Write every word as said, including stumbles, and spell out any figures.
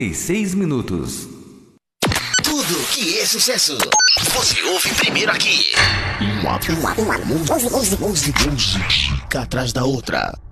E seis minutos. Tudo que é sucesso, você ouve primeiro aqui. Uma, uma, uma, uma, música atrás da outra.